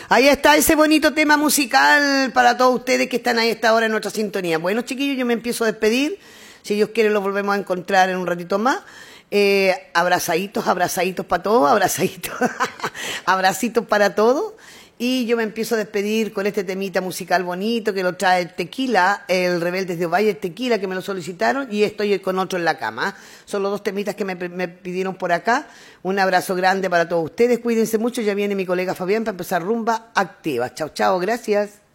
Ahí está ese bonito tema musical para todos ustedes que están ahí a esta hora en nuestra sintonía. Bueno, chiquillos, yo me empiezo a despedir. Si Dios quiere, los volvemos a encontrar en un ratito más. Abrazaditos, abrazaditos para todos, abrazaditos, abracitos para todos. Y yo me empiezo a despedir con este temita musical bonito que lo trae Tequila, el Rebeldes de Ovalle, Tequila, que me lo solicitaron, y estoy con otro en la cama. Son los dos temitas que me pidieron por acá. Un abrazo grande para todos ustedes, cuídense mucho, ya viene mi colega Fabián para empezar Rumba Activa. Chao, chao, gracias.